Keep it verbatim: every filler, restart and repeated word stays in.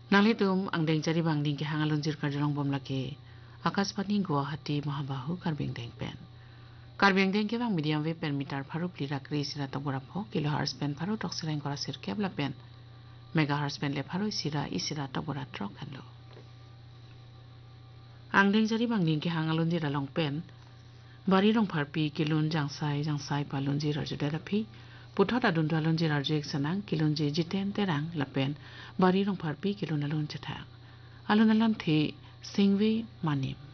Nangletum ang deng cari bang ding ke hangalun jir karjolong bom lake Akasbani Guwahati Mahabahu Karbeng deng pen. Karbeng deng ke bang medium wave pen meter paru plira kri sira togorapho kilohertz pen paru tok sereng kora sir kebla pen megahertz pen le paru isira isira togora trok kanlo. Ang deng cari bang ding ke hangalun jir along pen bari rong parpi kilun jangsai jangsai palun jir arjudelapi puthot adun dalun jir arjek sanang kilun jir jiten terang lapen bari rong parpi kilun alun cetak alun alun thi singwi manim